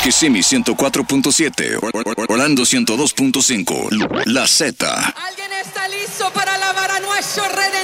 Kissimmee 104.7, Orlando 102.5, La Z. ¿Alguien está listo para alabar a nuestro Rey